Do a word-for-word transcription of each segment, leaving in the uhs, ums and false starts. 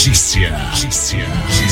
Notícia. Notícia.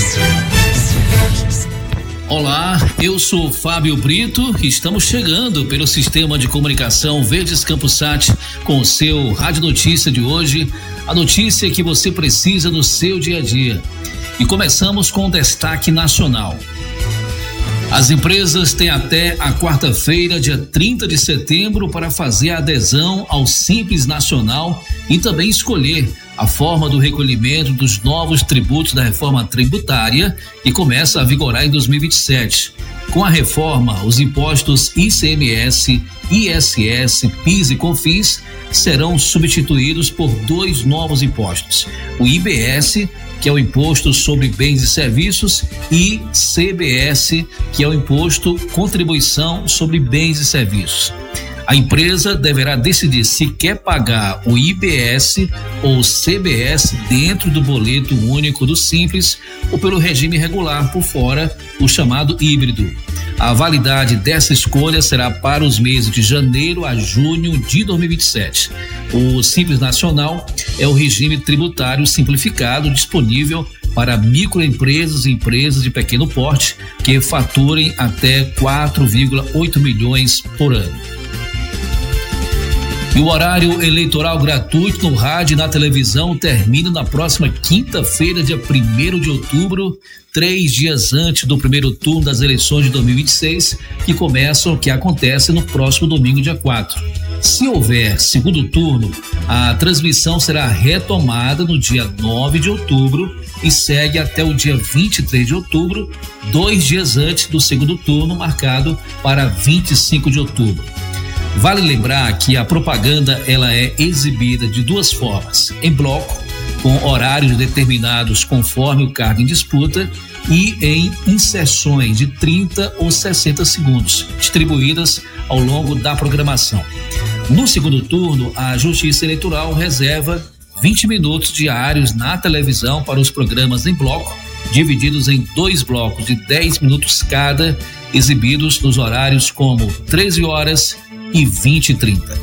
Olá, eu sou Fábio Brito e estamos chegando pelo sistema de comunicação Verdes Campusat com o seu Rádio Notícia de hoje, a notícia que você precisa no seu dia a dia. E começamos com o destaque nacional. As empresas têm até a quarta-feira, dia trinta de setembro, para fazer a adesão ao Simples Nacional e também escolher a forma do recolhimento dos novos tributos da reforma tributária, que começa a vigorar em dois mil e vinte e sete. Com a reforma, os impostos I C M S, I S S, PIS e COFINS serão substituídos por dois novos impostos: o I B S, que é o Imposto sobre Bens e Serviços, e C B S, que é o Imposto Contribuição sobre Bens e Serviços. A empresa deverá decidir se quer pagar o I B S ou C B S dentro do boleto único do Simples ou pelo regime regular por fora, o chamado híbrido. A validade dessa escolha será para os meses de janeiro a junho de dois mil e vinte e sete. O Simples Nacional é o regime tributário simplificado disponível para microempresas e empresas de pequeno porte que faturem até quatro vírgula oito milhões por ano. E o horário eleitoral gratuito no rádio e na televisão termina na próxima quinta-feira, dia primeiro de outubro, três dias antes do primeiro turno das eleições de dois mil e vinte e seis, que começam, que acontecem no próximo domingo, dia quatro. Se houver segundo turno, a transmissão será retomada no dia nove de outubro e segue até o dia vinte e três de outubro, dois dias antes do segundo turno, marcado para vinte e cinco de outubro. Vale lembrar que a propaganda ela é exibida de duas formas: em bloco, com horários determinados conforme o cargo em disputa, e em inserções de trinta ou sessenta segundos, distribuídas ao longo da programação. No segundo turno, a Justiça Eleitoral reserva vinte minutos diários na televisão para os programas em bloco, divididos em dois blocos de dez minutos cada, exibidos nos horários como treze horas e vinte e trinta.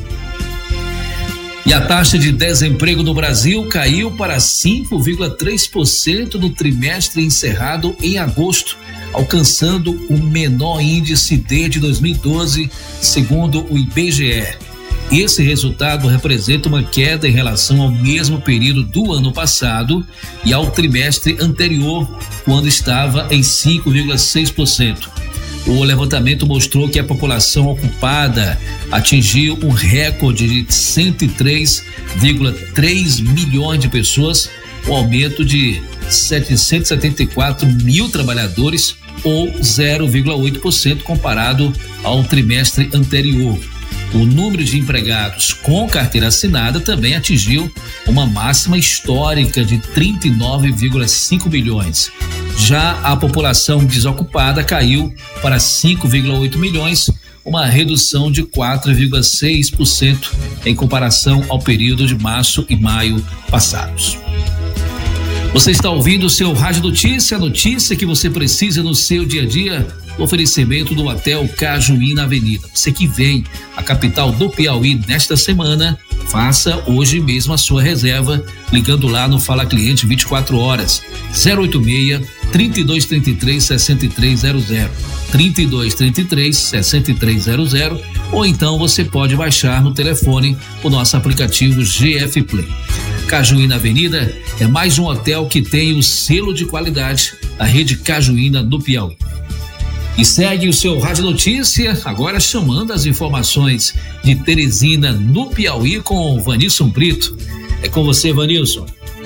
E a taxa de desemprego no Brasil caiu para cinco vírgula três por cento no trimestre encerrado em agosto, alcançando o menor índice desde dois mil e doze, segundo o I B G E. Esse resultado representa uma queda em relação ao mesmo período do ano passado e ao trimestre anterior, quando estava em cinco vírgula seis por cento. O levantamento mostrou que a população ocupada atingiu um recorde de cento e três vírgula três milhões de pessoas, um aumento de setecentos e setenta e quatro mil trabalhadores, ou zero vírgula oito por cento comparado ao trimestre anterior. O número de empregados com carteira assinada também atingiu uma máxima histórica de trinta e nove vírgula cinco milhões. Já a população desocupada caiu para cinco vírgula oito milhões, uma redução de quatro vírgula seis por cento em comparação ao período de março e maio passados. Você está ouvindo o seu Rádio Notícia, a notícia que você precisa no seu dia a dia, no oferecimento do Hotel Cajuí na Avenida. Você que vem à capital do Piauí nesta semana, faça hoje mesmo a sua reserva, ligando lá no Fala Cliente vinte e quatro horas, zero oito seis, trinta e dois trinta e três, sessenta e três zero zero, trinta e dois trinta e três, sessenta e três zero zero, ou então você pode baixar no telefone o nosso aplicativo G F Play. Cajuína Avenida é mais um hotel que tem o selo de qualidade da rede Cajuína do Piauí. E segue o seu Rádio Notícia, agora chamando as informações de Teresina no Piauí com o Vanilson Brito. É com você, Vanilson.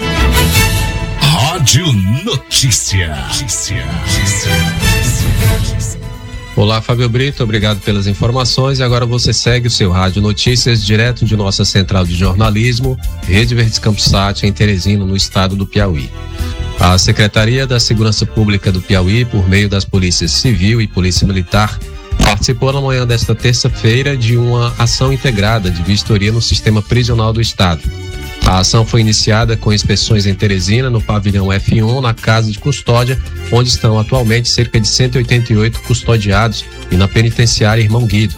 Rádio Notícia. Notícia. Olá, Fábio Brito, obrigado pelas informações. E agora você segue o seu Rádio Notícias direto de nossa central de jornalismo, Rede Verdes Campusat, em Teresina, no estado do Piauí. A Secretaria da Segurança Pública do Piauí, por meio das Polícias Civil e Polícia Militar, participou na manhã desta terça-feira de uma ação integrada de vistoria no sistema prisional do estado. A ação foi iniciada com inspeções em Teresina, no pavilhão F um, na casa de custódia, onde estão atualmente cerca de cento e oitenta e oito custodiados, e na penitenciária Irmão Guido.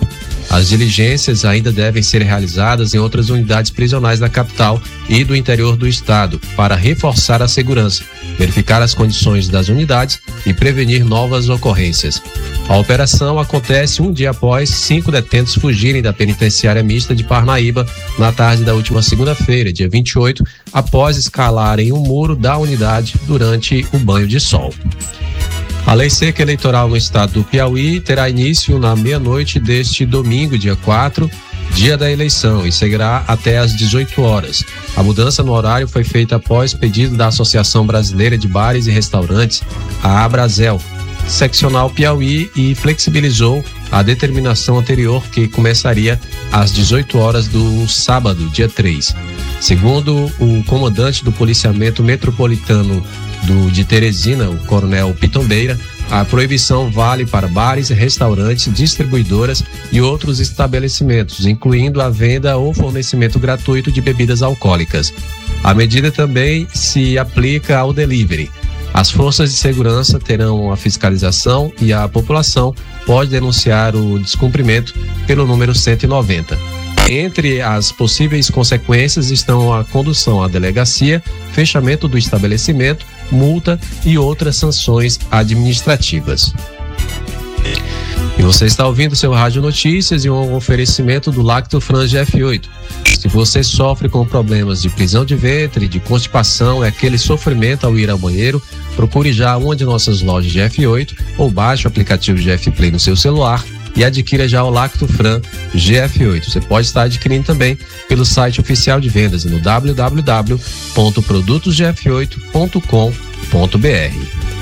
As diligências ainda devem ser realizadas em outras unidades prisionais da capital e do interior do estado para reforçar a segurança, verificar as condições das unidades e prevenir novas ocorrências. A operação acontece um dia após cinco detentos fugirem da penitenciária mista de Parnaíba na tarde da última segunda-feira, dia vinte e oito, após escalarem o muro da unidade durante o banho de sol. A lei seca eleitoral no estado do Piauí terá início na meia-noite deste domingo, dia quatro, dia da eleição, e seguirá até às dezoito horas. A mudança no horário foi feita após pedido da Associação Brasileira de Bares e Restaurantes, a Abrazel, seccional Piauí, e flexibilizou a determinação anterior, que começaria às dezoito horas do sábado, dia três. Segundo o comandante do policiamento metropolitano do, de Teresina, o coronel Pitombeira, a proibição vale para bares, restaurantes, distribuidoras e outros estabelecimentos, incluindo a venda ou fornecimento gratuito de bebidas alcoólicas. A medida também se aplica ao delivery. As forças de segurança terão a fiscalização e a população pode denunciar o descumprimento pelo número cento e noventa. Entre as possíveis consequências estão a condução à delegacia, fechamento do estabelecimento, multa e outras sanções administrativas. E você está ouvindo seu Rádio Notícias e um oferecimento do Lactofran G F oito. Se você sofre com problemas de prisão de ventre, de constipação, é aquele sofrimento ao ir ao banheiro, procure já uma de nossas lojas G F oito ou baixe o aplicativo G F Play no seu celular e adquira já o Lactofran G F oito. Você pode estar adquirindo também pelo site oficial de vendas no w w w ponto produtos g f oito ponto com ponto b r.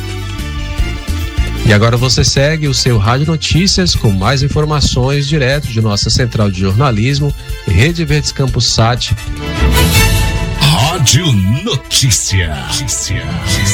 E agora você segue o seu Rádio Notícias com mais informações direto de nossa central de jornalismo, Rede Verdes Campus Sat. Rádio Notícia. Notícia.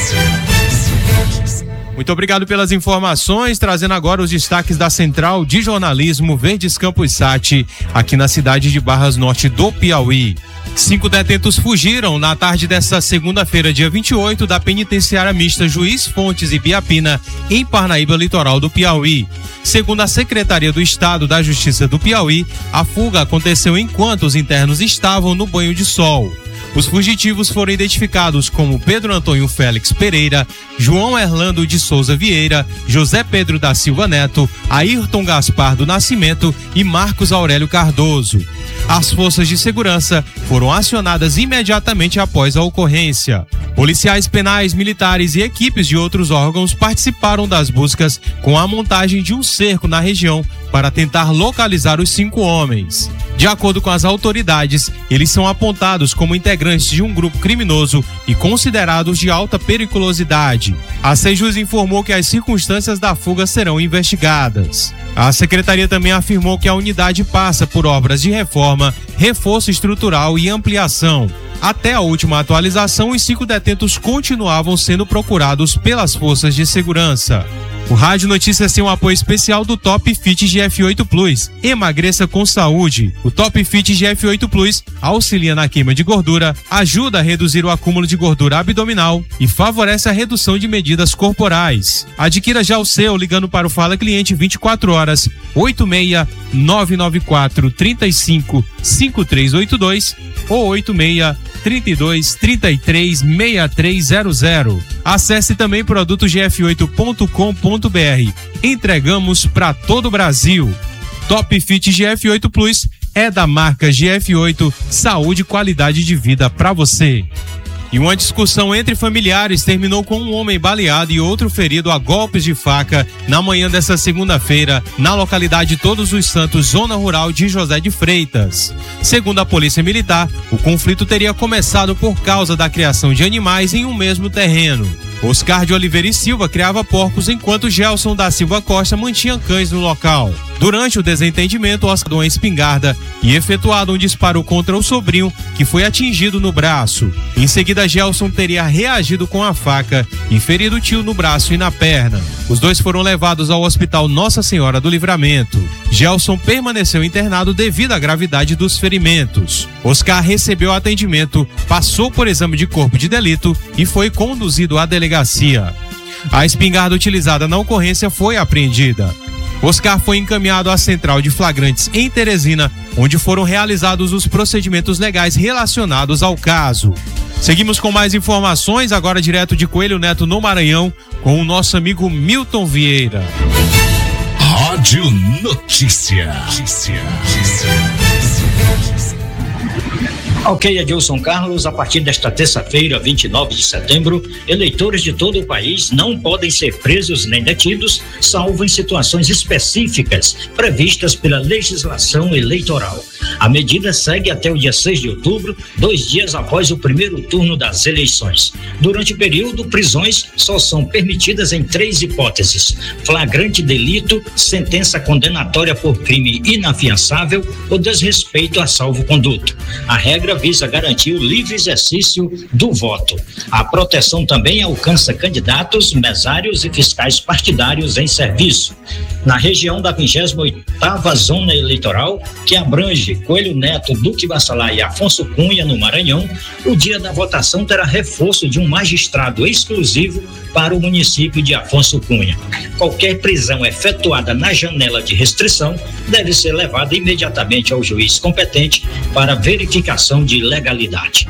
Muito obrigado pelas informações, trazendo agora os destaques da Central de Jornalismo Verdes Campus Sat, aqui na cidade de Barras Norte do Piauí. Cinco detentos fugiram na tarde desta segunda-feira, dia vinte e oito, da penitenciária mista Juiz Fontes e Biapina, em Parnaíba, litoral do Piauí. Segundo a Secretaria do Estado da Justiça do Piauí, a fuga aconteceu enquanto os internos estavam no banho de sol. Os fugitivos foram identificados como Pedro Antônio Félix Pereira, João Erlando de Souza Vieira, José Pedro da Silva Neto, Ayrton Gaspar do Nascimento e Marcos Aurélio Cardoso. As forças de segurança foram acionadas imediatamente após a ocorrência. Policiais penais, militares e equipes de outros órgãos participaram das buscas com a montagem de um cerco na região para tentar localizar os cinco homens. De acordo com as autoridades, eles são apontados como integrantes de um grupo criminoso e considerados de alta periculosidade. A Sejus informou que as circunstâncias da fuga serão investigadas. A secretaria também afirmou que a unidade passa por obras de reforma, reforço estrutural e ampliação. Até a última atualização, os cinco detentos continuavam sendo procurados pelas forças de segurança. O Rádio Notícias tem um apoio especial do Top Fit G F oito Plus. Emagreça com saúde. O Top Fit G F oito Plus auxilia na queima de gordura, ajuda a reduzir o acúmulo de gordura abdominal e favorece a redução de medidas corporais. Adquira já o seu ligando para o Fala Cliente vinte e quatro horas, oito seis nove nove quatro, três cinco, cinco três oito dois ou oito seis trinta e dois, trinta e três, sessenta e três zero zero. Acesse também produto g f oito ponto com ponto b r. Entregamos para todo o Brasil. Top Fit G F oito Plus é da marca G F oito, saúde e qualidade de vida para você. E uma discussão entre familiares terminou com um homem baleado e outro ferido a golpes de faca na manhã desta segunda-feira, na localidade Todos os Santos, zona rural de José de Freitas. Segundo a Polícia Militar, o conflito teria começado por causa da criação de animais em um mesmo terreno. Oscar de Oliveira e Silva criava porcos enquanto Gelson da Silva Costa mantinha cães no local. Durante o desentendimento, Oscar usou uma espingarda e efetuado um disparo contra o sobrinho, que foi atingido no braço. Em seguida, Gelson teria reagido com a faca e ferido o tio no braço e na perna. Os dois foram levados ao Hospital Nossa Senhora do Livramento. Gelson permaneceu internado devido à gravidade dos ferimentos. Oscar recebeu atendimento, passou por exame de corpo de delito e foi conduzido à delegacia. A espingarda utilizada na ocorrência foi apreendida. Oscar foi encaminhado à central de flagrantes em Teresina, onde foram realizados os procedimentos legais relacionados ao caso. Seguimos com mais informações, agora direto de Coelho Neto, no Maranhão, com o nosso amigo Milton Vieira. Rádio Notícia. Notícia. Ok, Adilson Carlos, a partir desta terça-feira, vinte e nove de setembro, eleitores de todo o país não podem ser presos nem detidos, salvo em situações específicas previstas pela legislação eleitoral. A medida segue até o dia seis de outubro, dois dias após o primeiro turno das eleições. Durante o período, prisões só são permitidas em três hipóteses: flagrante delito, sentença condenatória por crime inafiançável ou desrespeito a salvo-conduto. A regra visa garantir o livre exercício do voto. A proteção também alcança candidatos, mesários e fiscais partidários em serviço. Na região da vigésima oitava Zona Eleitoral, que abrange Coelho Neto, Duque Bacelar e Afonso Cunha, no Maranhão, o dia da votação terá reforço de um magistrado exclusivo para o município de Afonso Cunha. Qualquer prisão efetuada na janela de restrição deve ser levada imediatamente ao juiz competente para verificação de legalidade.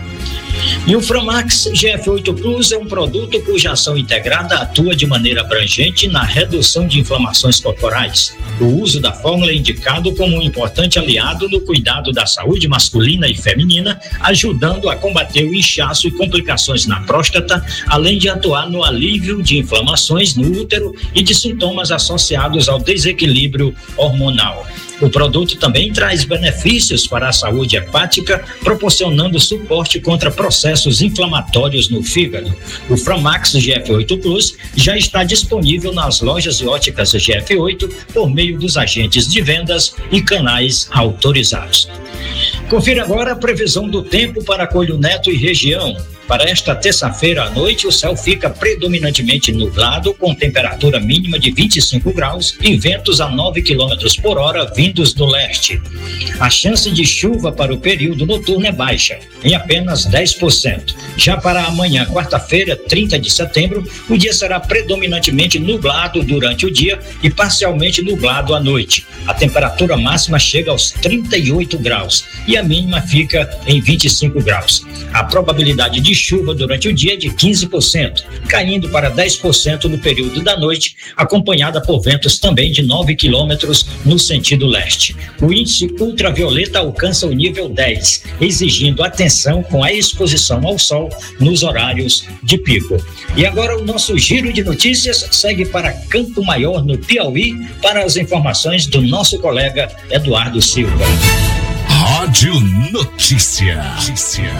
E o Framax G F oito Plus é um produto cuja ação integrada atua de maneira abrangente na redução de inflamações corporais. O uso da fórmula é indicado como um importante aliado no cuidado da saúde masculina e feminina, ajudando a combater o inchaço e complicações na próstata, além de atuar no alívio de inflamações no útero e de sintomas associados ao desequilíbrio hormonal. O produto também traz benefícios para a saúde hepática, proporcionando suporte contra processos inflamatórios no fígado. O Framax G F oito Plus já está disponível nas lojas e óticas G F oito por meio dos agentes de vendas e canais autorizados. Confira agora a previsão do tempo para Coelho Neto e região. Para esta terça-feira à noite, o céu fica predominantemente nublado, com temperatura mínima de vinte e cinco graus e ventos a nove quilômetros por hora vindos do leste. A chance de chuva para o período noturno é baixa, em apenas dez por cento. Já para amanhã, quarta-feira, trinta de setembro, o dia será predominantemente nublado durante o dia e parcialmente nublado à noite. A temperatura máxima chega aos trinta e oito graus e a mínima fica em vinte e cinco graus. A probabilidade de chuva durante o dia é de quinze por cento, caindo para dez por cento no período da noite, acompanhada por ventos também de nove quilômetros no sentido leste. O índice ultravioleta alcança o nível dez, exigindo atenção com a exposição ao sol nos horários de pico. E agora o nosso giro de notícias segue para Campo Maior, no Piauí, para as informações do nosso colega Eduardo Silva. Rádio Notícia. Notícia.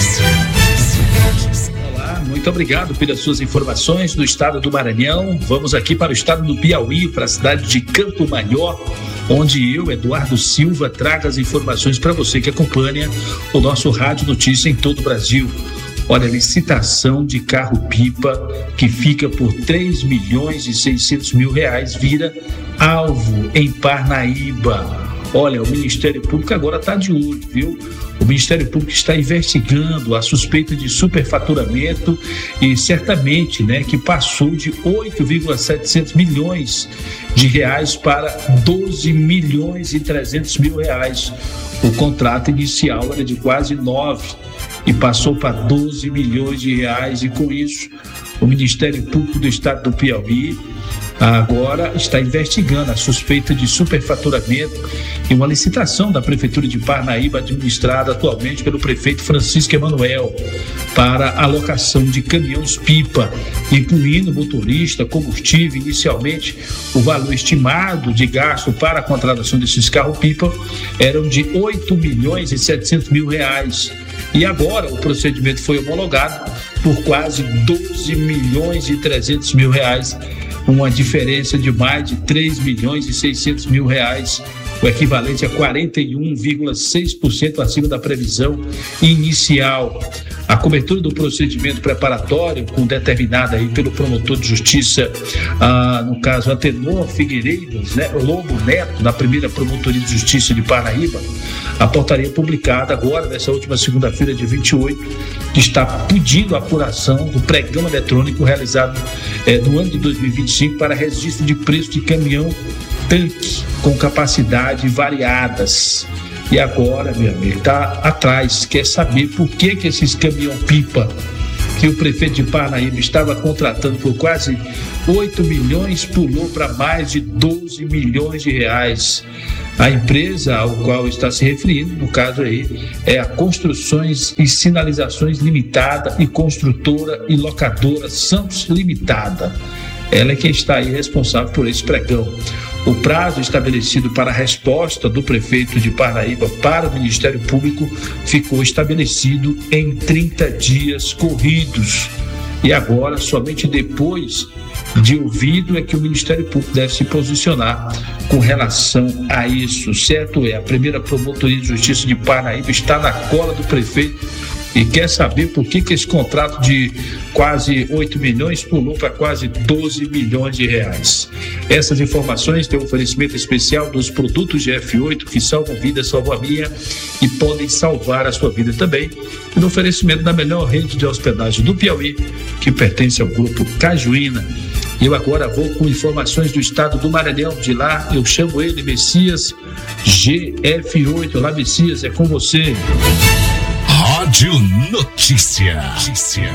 Olá, muito obrigado pelas suas informações do estado do Maranhão. Vamos aqui para o estado do Piauí, para a cidade de Campo Maior, onde eu, Eduardo Silva, trago as informações para você que acompanha o nosso Rádio Notícia em todo o Brasil. Olha, licitação de carro-pipa que fica por três milhões e seiscentos mil reais vira alvo em Parnaíba. Olha, o Ministério Público agora está de olho, viu? O Ministério Público está investigando a suspeita de superfaturamento e certamente, né, que passou de oito vírgula setecentos milhões de reais para doze milhões e trezentos mil reais. O contrato inicial era de quase nove e passou para doze milhões de reais, e com isso o Ministério Público do Estado do Piauí agora está investigando a suspeita de superfaturamento e uma licitação da Prefeitura de Parnaíba, administrada atualmente pelo prefeito Francisco Emanuel, para alocação de caminhões-pipa, incluindo motorista, combustível. Inicialmente, o valor estimado de gasto para a contratação desses carros-pipa eram de oito milhões e setecentos mil reais. E agora o procedimento foi homologado por quase doze milhões e trezentos mil reais, uma diferença de mais de três milhões e seiscentos mil reais, o equivalente a quarenta e um vírgula seis por cento acima da previsão inicial. A cobertura do procedimento preparatório, com determinada aí pelo promotor de justiça, ah, no caso Atenor Figueiredos, né, Lobo Neto, da primeira promotoria de justiça de Paraíba, a portaria publicada agora, nessa última segunda-feira, dia vinte e oito, que está pedindo a apuração do pregão eletrônico realizado eh, no ano de dois mil e vinte e cinco para registro de preço de caminhão tanque com capacidade variadas. E agora, meu amigo, está atrás, quer saber por que que esses caminhão-pipa que o prefeito de Parnaíba estava contratando por quase oito milhões pulou para mais de doze milhões de reais. A empresa ao qual está se referindo, no caso aí, é a Construções e Sinalizações Limitada e Construtora e Locadora Santos Limitada. Ela é quem está aí responsável por esse pregão. O prazo estabelecido para a resposta do prefeito de Parnaíba para o Ministério Público ficou estabelecido em trinta dias corridos. E agora, somente depois de ouvido, é que o Ministério Público deve se posicionar com relação a isso. Certo é, a primeira Promotoria de Justiça de Parnaíba está na cola do prefeito e quer saber por que que esse contrato de quase oito milhões pulou para quase doze milhões de reais. Essas informações têm um oferecimento especial dos produtos G F oito que salvam vidas, salvam a minha e podem salvar a sua vida também. E no oferecimento da melhor rede de hospedagem do Piauí, que pertence ao grupo Cajuína. Eu agora vou com informações do estado do Maranhão. De lá eu chamo ele, Messias G F oito. Olá, Messias, é com você. Rádio Notícia. Notícia.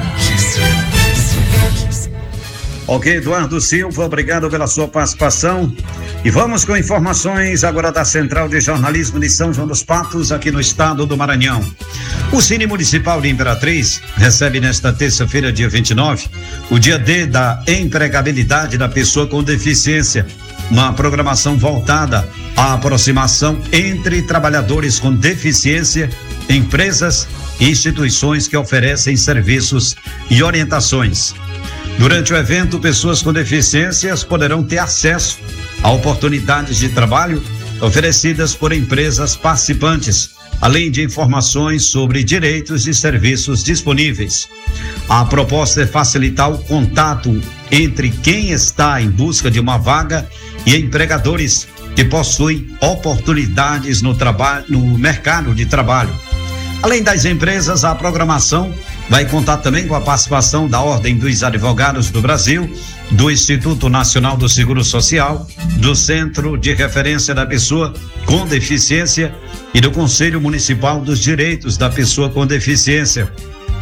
Ok, Eduardo Silva, obrigado pela sua participação. E vamos com informações agora da Central de Jornalismo de São João dos Patos, aqui no estado do Maranhão. O Cine Municipal de Imperatriz recebe nesta terça-feira, dia vinte e nove, o dia D da empregabilidade da pessoa com deficiência. Uma programação voltada à aproximação entre trabalhadores com deficiência, empresas e instituições que oferecem serviços e orientações. Durante o evento, pessoas com deficiências poderão ter acesso a oportunidades de trabalho oferecidas por empresas participantes, além de informações sobre direitos e serviços disponíveis. A proposta é facilitar o contato entre quem está em busca de uma vaga e empregadores que possuem oportunidades no trabalho, no mercado de trabalho. Além das empresas, a programação vai contar também com a participação da Ordem dos Advogados do Brasil, do Instituto Nacional do Seguro Social, do Centro de Referência da Pessoa com Deficiência e do Conselho Municipal dos Direitos da Pessoa com Deficiência.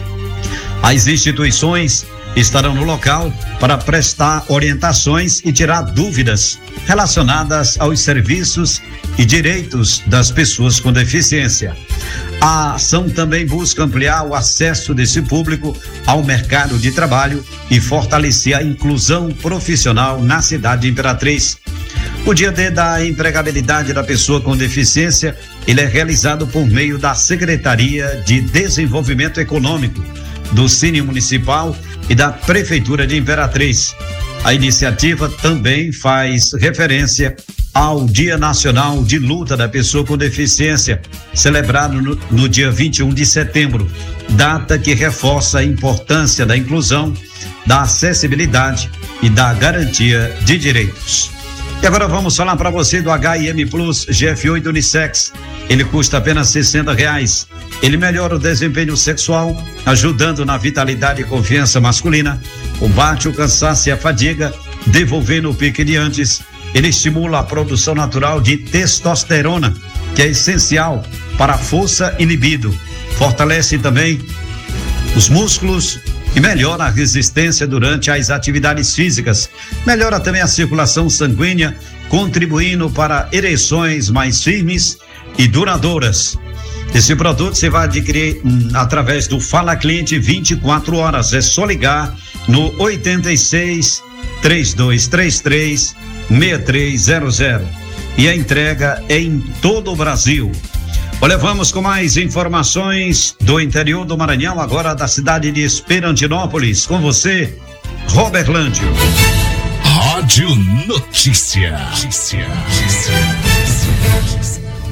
As instituições estarão no local para prestar orientações e tirar dúvidas relacionadas aos serviços e direitos das pessoas com deficiência. A ação também busca ampliar o acesso desse público ao mercado de trabalho e fortalecer a inclusão profissional na cidade de Imperatriz. O dia D da empregabilidade da pessoa com deficiência, ele é realizado por meio da Secretaria de Desenvolvimento Econômico, do Cine Municipal e da Prefeitura de Imperatriz. A iniciativa também faz referência ao Dia Nacional de Luta da Pessoa com Deficiência, celebrado no, no dia vinte e um de setembro, data que reforça a importância da inclusão, da acessibilidade e da garantia de direitos. E agora vamos falar para você do H I M Plus G F oito Unissex. Ele custa apenas sessenta reais. Ele melhora o desempenho sexual, ajudando na vitalidade e confiança masculina, combate o cansaço e a fadiga, devolvendo o pique de antes. Ele estimula a produção natural de testosterona, que é essencial para a força e libido. Fortalece também os músculos e melhora a resistência durante as atividades físicas. Melhora também a circulação sanguínea, contribuindo para ereções mais firmes e duradouras. Esse produto você vai adquirir hum, através do Fala Cliente vinte e quatro horas. É só ligar no oitenta e seis, trinta e dois trinta e três, sessenta e três zero zero. E a entrega é em todo o Brasil. Olha, vamos com mais informações do interior do Maranhão, agora da cidade de Esperantinópolis. Com você, Robert Lândio. Rádio Notícia. Notícia.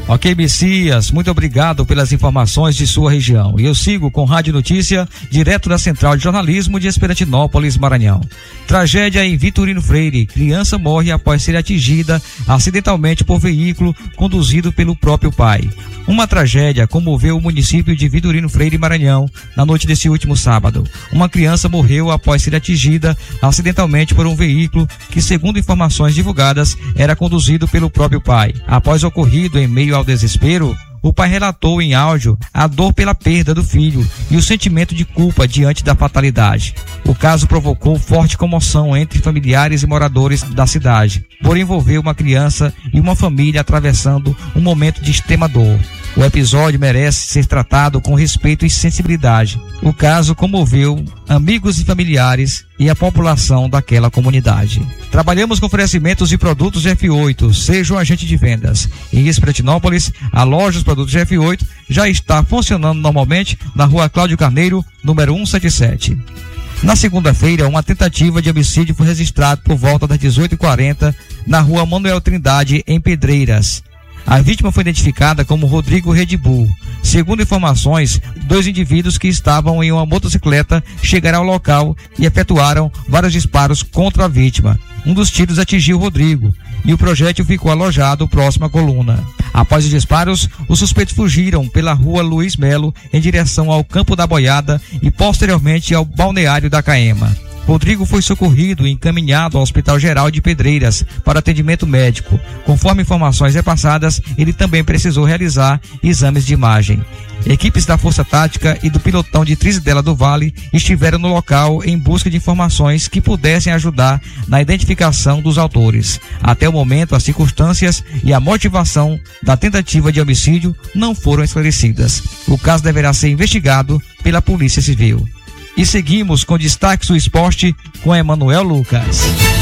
Ok, Messias, muito obrigado pelas informações de sua região. E eu sigo com Rádio Notícia, direto da Central de Jornalismo de Esperantinópolis, Maranhão. Tragédia em Vitorino Freire. Criança morre após ser atingida acidentalmente por veículo conduzido pelo próprio pai. Uma tragédia comoveu o município de Vitorino Freire, Maranhão, na noite desse último sábado. Uma criança morreu após ser atingida acidentalmente por um veículo que, segundo informações divulgadas, era conduzido pelo próprio pai. Após o ocorrido, em meio ao desespero, o pai relatou em áudio a dor pela perda do filho e o sentimento de culpa diante da fatalidade. O caso provocou forte comoção entre familiares e moradores da cidade, por envolver uma criança e uma família atravessando um momento de extrema dor. O episódio merece ser tratado com respeito e sensibilidade. O caso comoveu amigos e familiares e a população daquela comunidade. Trabalhamos com oferecimentos de produtos F oito, seja um agente de vendas. Em Esperantinópolis, a loja dos produtos F oito já está funcionando normalmente na rua Cláudio Carneiro, número cento e setenta e sete. Na segunda-feira, uma tentativa de homicídio foi registrada por volta das dezoito e quarenta na rua Manuel Trindade, em Pedreiras. A vítima foi identificada como Rodrigo Redbull. Segundo informações, dois indivíduos que estavam em uma motocicleta chegaram ao local e efetuaram vários disparos contra a vítima. Um dos tiros atingiu Rodrigo e o projétil ficou alojado próximo à coluna. Após os disparos, os suspeitos fugiram pela rua Luiz Melo em direção ao Campo da Boiada e posteriormente ao balneário da Caema. Rodrigo foi socorrido e encaminhado ao Hospital Geral de Pedreiras para atendimento médico. Conforme informações repassadas, ele também precisou realizar exames de imagem. Equipes da Força Tática e do Pilotão de Trizidela do Vale estiveram no local em busca de informações que pudessem ajudar na identificação dos autores. Até o momento, as circunstâncias e a motivação da tentativa de homicídio não foram esclarecidas. O caso deverá ser investigado pela Polícia Civil. E seguimos com destaques do esporte com Emanuel Lucas.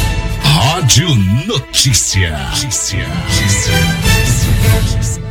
Rádio Notícia. Notícia. Notícia.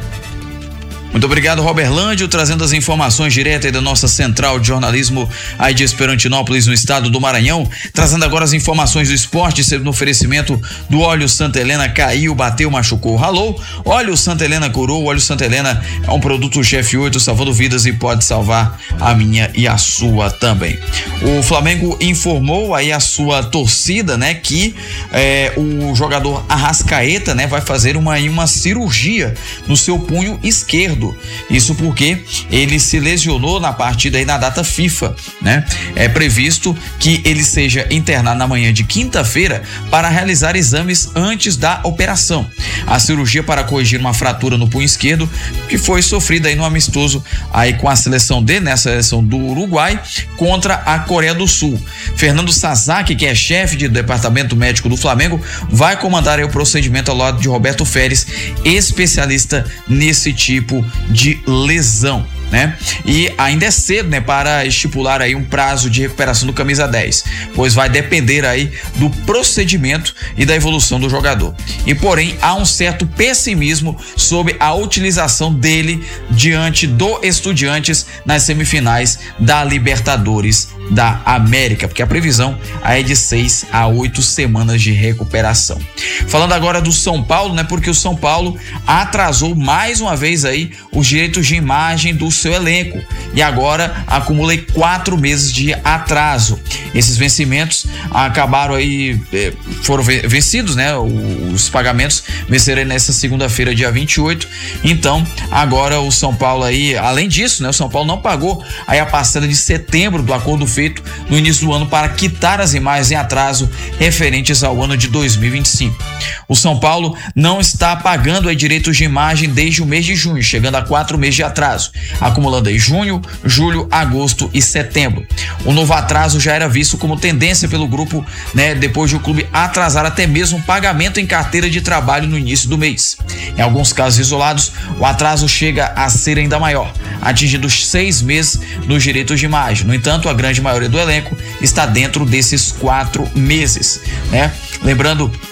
Muito obrigado, Roberlândio, trazendo as informações direto aí da nossa central de jornalismo aí de Esperantinópolis, no estado do Maranhão, trazendo agora as informações do esporte, sempre no oferecimento do óleo Santa Helena. Caiu, bateu, machucou, ralou, óleo Santa Helena curou. O óleo Santa Helena é um produto F oito, salvando vidas e pode salvar a minha e a sua também. O Flamengo informou aí a sua torcida, né, que é, o jogador Arrascaeta, né, vai fazer uma, uma cirurgia no seu punho esquerdo. Isso porque ele se lesionou na partida aí na data FIFA, né? É previsto que ele seja internado na manhã de quinta-feira para realizar exames antes da operação. A cirurgia para corrigir uma fratura no punho esquerdo que foi sofrida aí no amistoso aí com a seleção dele, né? A seleção do Uruguai contra a Coreia do Sul. Fernando Sasaki, que é chefe de departamento médico do Flamengo, vai comandar aí o procedimento ao lado de Roberto Feres, especialista nesse tipo de lesão, né? E ainda é cedo, né, para estipular aí um prazo de recuperação do camisa dez, pois vai depender aí do procedimento e da evolução do jogador. E porém há um certo pessimismo sobre a utilização dele diante do Estudiantes nas semifinais da Libertadores da América, porque a previsão aí é de seis a oito semanas de recuperação. Falando agora do São Paulo, né? Porque o São Paulo atrasou mais uma vez aí os direitos de imagem do seu elenco e agora acumula quatro meses de atraso. Esses vencimentos acabaram aí, foram vencidos, né? Os pagamentos vencerem nessa segunda-feira, dia vinte e oito. Então, agora o São Paulo aí, além disso, né? O São Paulo não pagou aí a parcela de setembro do acordo feito no início do ano para quitar as imagens em atraso referentes ao ano de dois mil e vinte e cinco. O São Paulo não está pagando aí direitos de imagem desde o mês de junho, chegando a quatro meses de atraso, acumulando aí junho, julho, agosto e setembro. O novo atraso já era visto como tendência pelo grupo, né, depois de o clube atrasar até mesmo o pagamento em carteira de trabalho no início do mês. Em alguns casos isolados, o atraso chega a ser ainda maior, atingindo seis meses nos direitos de imagem. No entanto, a grande maioria do elenco está dentro desses quatro meses, né? Lembrando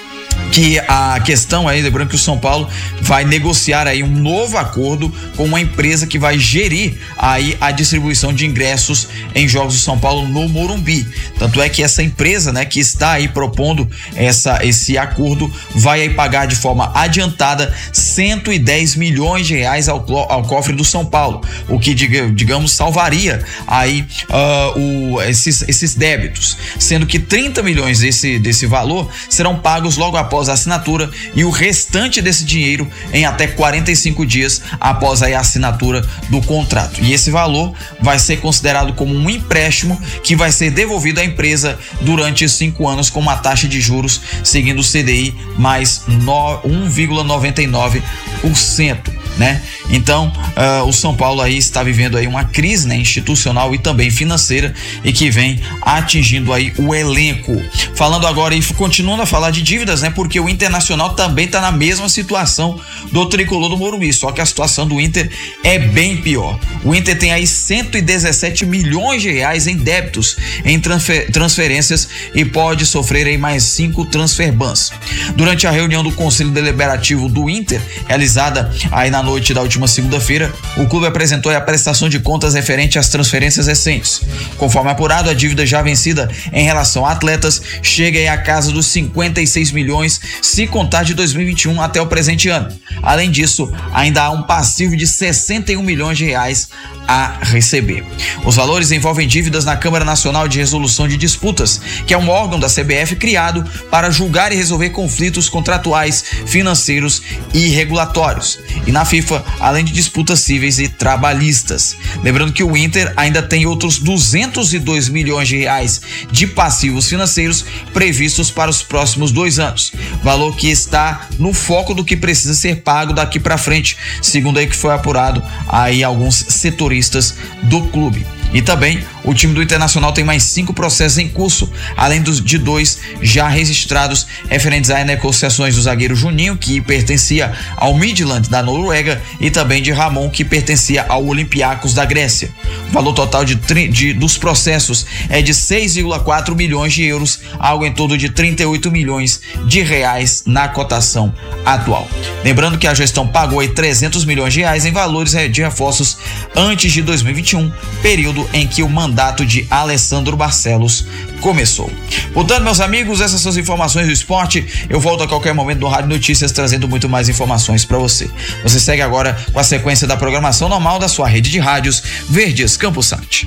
que a questão aí, lembrando que o São Paulo vai negociar aí um novo acordo com uma empresa que vai gerir aí a distribuição de ingressos em jogos do São Paulo no Morumbi. Tanto é que essa empresa, né, que está aí propondo essa, esse acordo, vai aí pagar de forma adiantada cento e dez milhões de reais ao, ao cofre do São Paulo, o que, digamos, salvaria aí uh, o, esses, esses débitos, sendo que trinta milhões desse, desse valor serão pagos logo após a assinatura e o restante desse dinheiro em até quarenta e cinco dias após aí a assinatura do contrato. E esse valor vai ser considerado como um empréstimo que vai ser devolvido à empresa durante cinco anos com uma taxa de juros seguindo o C D I mais um vírgula noventa e nove por cento. Né? Então, uh, o São Paulo aí está vivendo aí uma crise, né, institucional e também financeira, e que vem atingindo aí o elenco. Falando agora e continuando a falar de dívidas, né? Porque o Internacional também está na mesma situação do tricolor do Morumbi, só que a situação do Inter é bem pior. O Inter tem aí cento e dezessete milhões de reais em débitos em transfer, transferências e pode sofrer aí mais cinco transfer bans. Durante a reunião do Conselho Deliberativo do Inter, realizada aí na noite da última segunda-feira, o clube apresentou a prestação de contas referente às transferências recentes. Conforme apurado, a dívida já vencida em relação a atletas chega aí à casa dos cinquenta e seis milhões, se contar de dois mil e vinte e um até o presente ano. Além disso, ainda há um passivo de sessenta e um milhões de reais a receber. Os valores envolvem dívidas na Câmara Nacional de Resolução de Disputas, que é um órgão da C B F criado para julgar e resolver conflitos contratuais, financeiros e regulatórios, e na FIFA, além de disputas cíveis e trabalhistas. Lembrando que o Inter ainda tem outros duzentos e dois milhões de reais de passivos financeiros previstos para os próximos dois anos, valor que está no foco do que precisa ser pago daqui para frente, segundo aí que foi apurado aí alguns setoristas do clube. E também o time do Internacional tem mais cinco processos em curso, além dos de dois já registrados referentes a negociações do zagueiro Juninho, que pertencia ao Midland da Noruega, e também de Ramon, que pertencia ao Olympiacos da Grécia. O valor total de, de, dos processos é de seis vírgula quatro milhões de euros, algo em torno de trinta e oito milhões de reais na cotação atual. Lembrando que a gestão pagou aí trezentos milhões de reais em valores de reforços antes de dois mil e vinte e um, período em que o mandato de Alessandro Barcelos começou. Portanto, meus amigos, essas são as informações do esporte. Eu volto a qualquer momento do Rádio Notícias trazendo muito mais informações para você. Você segue agora com a sequência da programação normal da sua rede de rádios Verdes Campus Sat.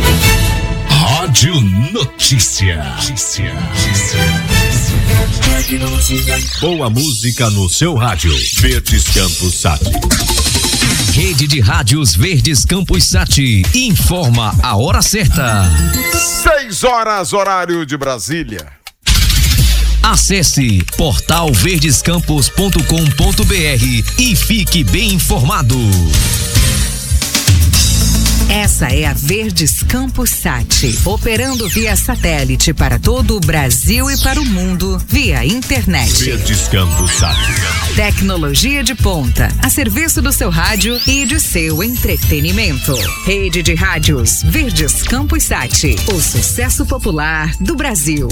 Rádio Notícia. Notícia. Boa música no seu rádio. Verdes Campus Sat. Rede de Rádios Verdes Campus Sat informa a hora certa. Seis horas, horário de Brasília. Acesse portal verdescampus ponto com ponto br e fique bem informado. Essa é a Verdes Campus Sat, operando via satélite para todo o Brasil e para o mundo via internet. Verdes Campus Sat. Tecnologia de ponta, a serviço do seu rádio e de seu entretenimento. Rede de Rádios Verdes Campus Sat, o sucesso popular do Brasil.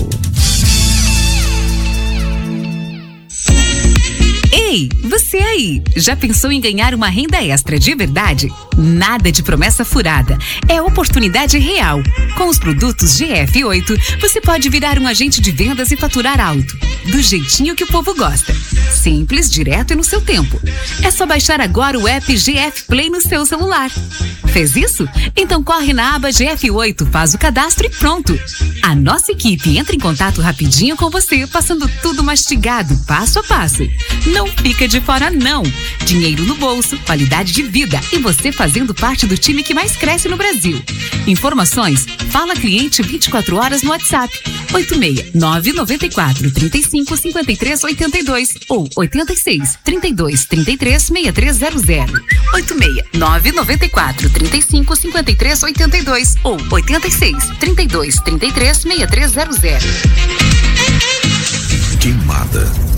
Ei, você aí, já pensou em ganhar uma renda extra de verdade? Nada de promessa furada, é oportunidade real. Com os produtos G F oito, você pode virar um agente de vendas e faturar alto, do jeitinho que o povo gosta. Simples, direto e no seu tempo. É só baixar agora o app G F Play no seu celular. Fez isso? Então corre na aba G F oito, faz o cadastro e pronto. A nossa equipe entra em contato rapidinho com você, passando tudo mastigado, passo a passo. Não fica de fora não. Dinheiro no bolso, qualidade de vida e você fazendo parte do time que mais cresce no Brasil. Informações? Fala cliente vinte e quatro horas no WhatsApp oito seis nove nove quatro três cinco cinco três oito dois ou oito seis, trinta e dois, trinta e três, sessenta e três zero zero. oito seis nove nove quatro três cinco cinco três oito dois ou oito seis, trinta e dois, trinta e três, sessenta e três zero zero. Queimada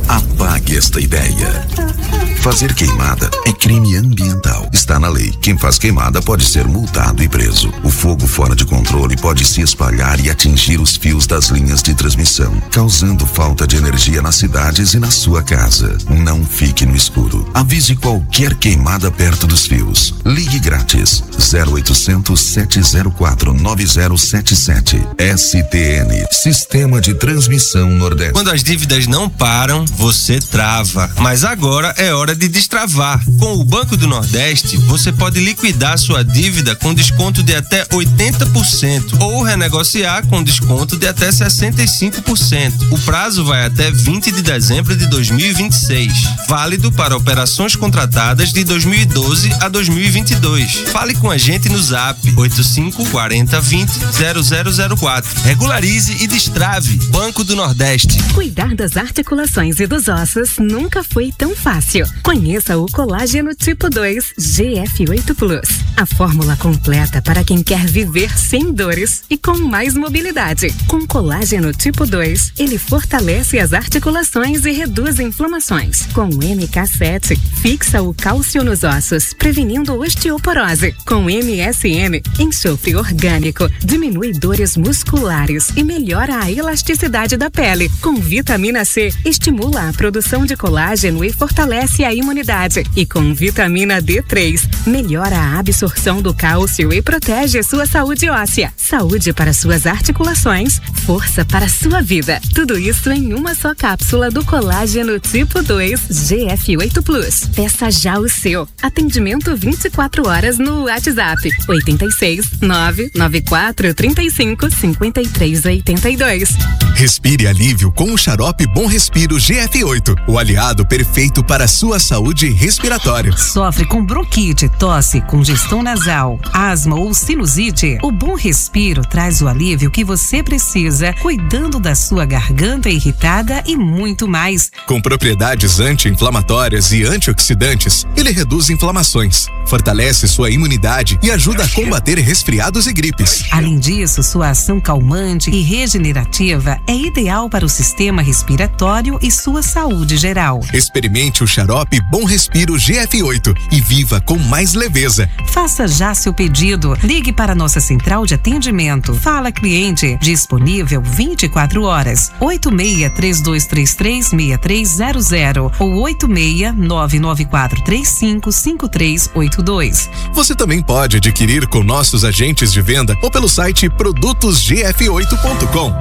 Apague esta ideia. Fazer queimada é crime ambiental. Está na lei. Quem faz queimada pode ser multado e preso. O fogo fora de controle pode se espalhar e atingir os fios das linhas de transmissão, causando falta de energia nas cidades e na sua casa. Não fique no escuro. Avise qualquer queimada perto dos fios. Ligue grátis. zero oitocentos, sete zero quatro, nove zero sete sete. S T N. Sistema de Transmissão Nordeste. Quando as dívidas não param, você trava. Mas agora é hora de destravar. Com o Banco do Nordeste, você pode liquidar sua dívida com desconto de até oitenta por cento ou renegociar com desconto de até sessenta e cinco por cento. O prazo vai até vinte de dezembro de dois mil e vinte e seis. Válido para operações contratadas de dois mil e doze a dois mil e vinte e dois. Fale com a gente no Zap oito cinco quatro zero dois zero zero zero zero quatro. Regularize e destrave. Banco do Nordeste. Cuidar das articulações e dos ossos nunca foi tão fácil. Conheça o Colágeno Tipo dois G F oito Plus. A fórmula completa para quem quer viver sem dores e com mais mobilidade. Com Colágeno Tipo dois, ele fortalece as articulações e reduz inflamações. Com o M K sete, fixa o cálcio nos ossos, prevenindo osteoporose. Com M S M, enxofre orgânico, diminui dores musculares e melhora a elasticidade da pele. Com vitamina C, estimula a produção de colágeno e fortalece a imunidade. E com vitamina D três, melhora a absorção do cálcio e protege sua saúde óssea. Saúde para suas articulações, força para sua vida. Tudo isso em uma só cápsula do Colágeno Tipo dois G F oito Plus. Peça já o seu. Atendimento vinte e quatro horas no WhatsApp oito seis, nove nove quatro, três cinco, cinco três oito dois. Respire alívio com o xarope Bom Respiro G F oito, o aliado perfeito para a sua saúde respiratória. Sofre com bronquite, tosse, congestão nasal, asma ou sinusite? O Bom Respiro traz o alívio que você precisa, cuidando da sua garganta irritada e muito mais. Com propriedades anti-inflamatórias e antioxidantes, ele reduz inflamações, fortalece sua imunidade e ajuda a combater resfriados e gripes. Além disso, sua ação calmante e regenerativa é ideal para o sistema respiratório e sua saúde geral. Experimente o xarope Bom Respiro G F oito e viva com mais leveza. Faça já seu pedido. Ligue para nossa central de atendimento. Fala cliente, disponível vinte e quatro horas. oito seis, três dois três três, seis três zero zero ou oito seis, nove nove quatro três cinco, cinco três oito dois. Você também pode adquirir com nossos agentes de venda ou pelo site produtos g f oito ponto com.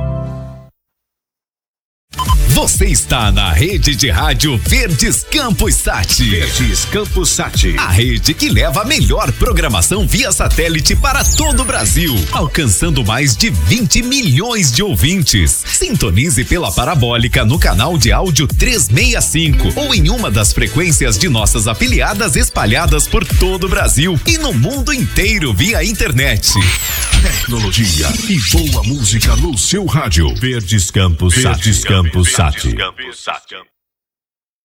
Você está na rede de rádio Verdes Campos Sat. Verdes Campos Sat. A rede que leva a melhor programação via satélite para todo o Brasil, alcançando mais de vinte milhões de ouvintes. Sintonize pela parabólica no canal de áudio trezentos e sessenta e cinco ou em uma das frequências de nossas afiliadas espalhadas por todo o Brasil e no mundo inteiro via internet. Tecnologia e boa música no seu rádio. Verdes Campos Sat. Verdes Campos Sat.